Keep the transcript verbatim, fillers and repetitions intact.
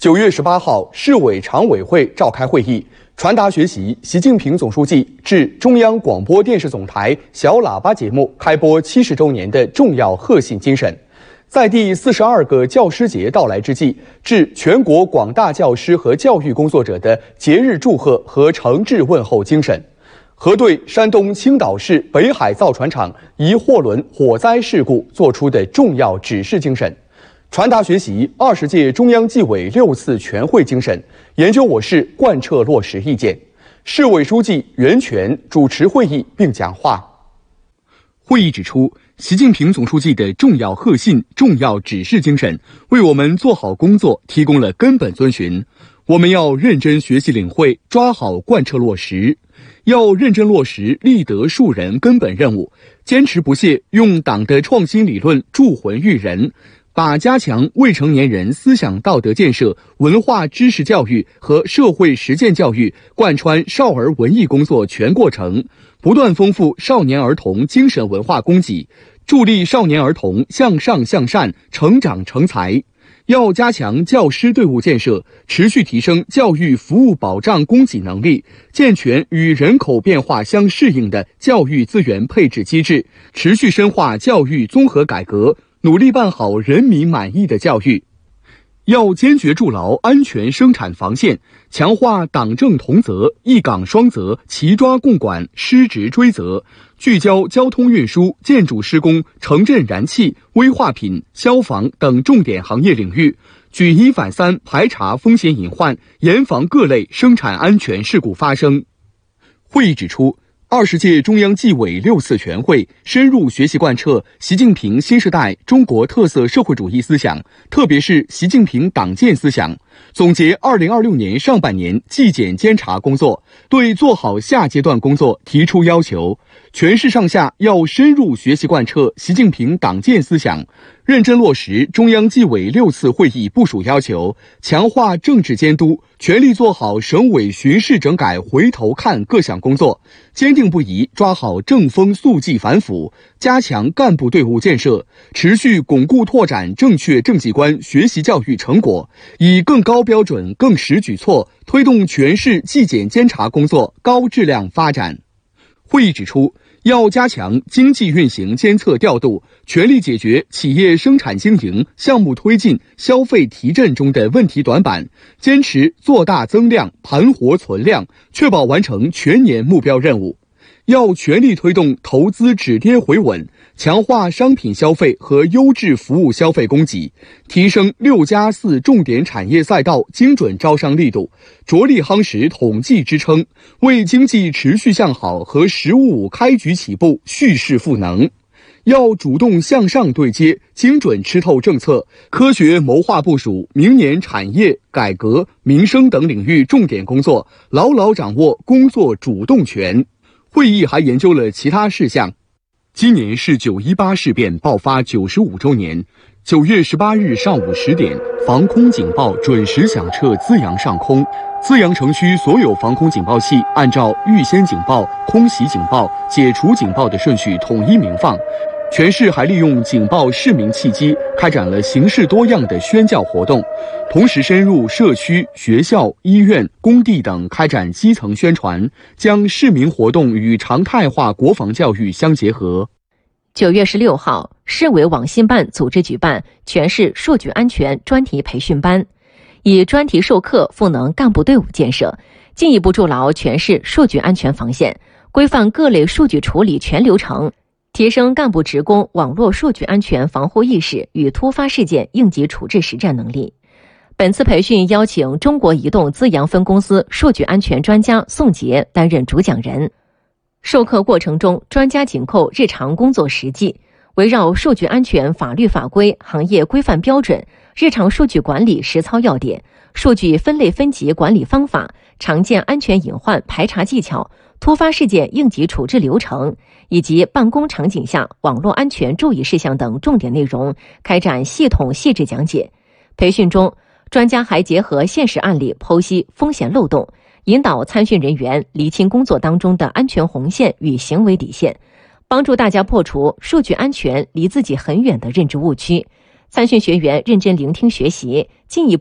九月十八号，市委常委会召开会议，传达学习习近平总书记致中央广播电视总台小喇叭节目开播七十周年的重要贺信精神。在第四十二个教师节到来之际，致全国广大教师和教育工作者的节日祝贺和诚挚问候精神。核对山东青岛市北海造船厂一货轮火灾事故作出的重要指示精神。传达学习二十届中央纪委六次全会精神，研究我市贯彻落实意见。市委书记袁泉主持会议并讲话。会议指出，习近平总书记的重要贺信、重要指示精神，为我们做好工作提供了根本遵循。我们要认真学习领会，抓好贯彻落实，要认真落实立德树人根本任务，坚持不懈用党的创新理论铸魂育人，把加强未成年人思想道德建设、文化知识教育和社会实践教育贯穿少儿文艺工作全过程，不断丰富少年儿童精神文化供给，助力少年儿童向上向善、成长成才。要加强教师队伍建设，持续提升教育服务保障供给能力，健全与人口变化相适应的教育资源配置机制，持续深化教育综合改革，努力办好人民满意的教育。要坚决筑牢安全生产防线，强化党政同责、一岗双责、齐抓共管、失职追责，聚焦交通运输、建筑施工、城镇燃气、危化品、消防等重点行业领域，举一反三排查风险隐患，严防各类生产安全事故发生。会议指出，二十届中央纪委六次全会深入学习贯彻习近平新时代中国特色社会主义思想，特别是习近平党建思想，总结二零二六年上半年纪检监察工作，对做好下阶段工作提出要求。全市上下要深入学习贯彻习近平党建思想，认真落实中央纪委六次会议部署要求，强化政治监督，全力做好省委巡视整改回头看各项工作，坚定不移抓好正风肃纪反腐，加强干部队伍建设，持续巩固拓展正确政绩观学习教育成果，以更高标准、更实举措推动全市纪检监察工作高质量发展。会议指出，要加强经济运行监测调度，全力解决企业生产经营、项目推进、消费提振中的问题短板，坚持做大增量、盘活存量，确保完成全年目标任务。要全力推动投资止跌回稳，强化商品消费和优质服务消费供给，提升六加四重点产业赛道精准招商力度，着力夯实统计支撑，为经济持续向好和“十五五”开局起步蓄势赋能。要主动向上对接，精准吃透政策，科学谋划部署明年产业、改革、民生等领域重点工作，牢牢掌握工作主动权。会议还研究了其他事项。今年是九一八事变爆发九十五周年，九月十八日上午十点，防空警报准时响彻资阳上空。资阳城区所有防空警报器按照预先警报、空袭警报、解除警报的顺序统一鸣放。全市还利用警报市民契机，开展了形式多样的宣教活动，同时深入社区、学校、医院、工地等开展基层宣传，将市民活动与常态化国防教育相结合。 九月十六号，市委网信办组织举办全市数据安全专题培训班，以专题授课赋能干部队伍建设，进一步筑牢全市数据安全防线，规范各类数据处理全流程，提升干部职工网络数据安全防护意识与突发事件应急处置实战能力。本次培训邀请中国移动资阳分公司数据安全专家宋杰担任主讲人。授课过程中，专家紧扣日常工作实际，围绕数据安全法律法规、行业规范标准、日常数据管理实操要点、数据分类分级管理方法、常见安全隐患排查技巧、突发事件应急处置流程以及办公场景下网络安全注意事项等重点内容开展系统细致讲解。培训中，专家还结合现实案例剖析风险漏洞，引导参训人员厘清工作当中的安全红线与行为底线，帮助大家破除数据安全离自己很远的认知误区。参训学员认真聆听学习，进一步